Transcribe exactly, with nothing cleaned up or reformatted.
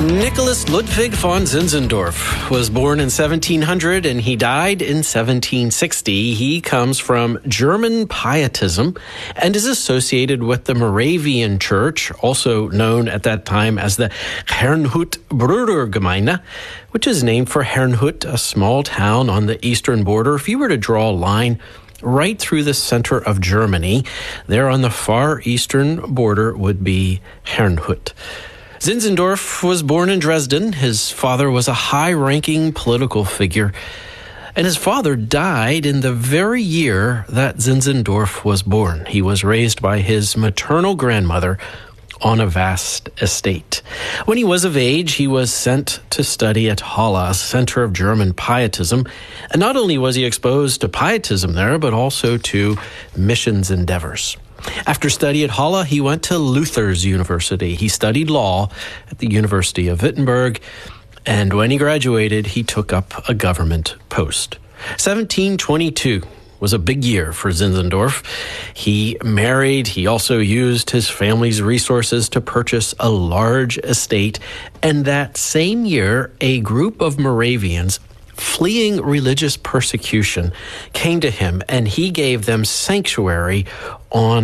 Nicholas Ludwig von Zinzendorf was born in seventeen hundred and he died in seventeen sixty. He comes from German Pietism and is associated with the Moravian Church, also known at that time as the Herrnhut Brudergemeine, which is named for Herrnhut, a small town on the eastern border. If you were to draw a line right through the center of Germany, there on the far eastern border would be Herrnhut. Zinzendorf was born in Dresden. His father was a high-ranking political figure, and his father died in the very year that Zinzendorf was born. He was raised by his maternal grandmother on a vast estate. When he was of age, he was sent to study at Halle, a center of German Pietism. And not only was he exposed to Pietism there, but also to missions endeavors. After study at Halle, he went to Luther's University. He studied law at the University of Wittenberg, and when he graduated, he took up a government post. seventeen twenty-two was a big year for Zinzendorf. He married. He also used his family's resources to purchase a large estate. And that same year, a group of Moravians fleeing religious persecution came to him, and he gave them sanctuary on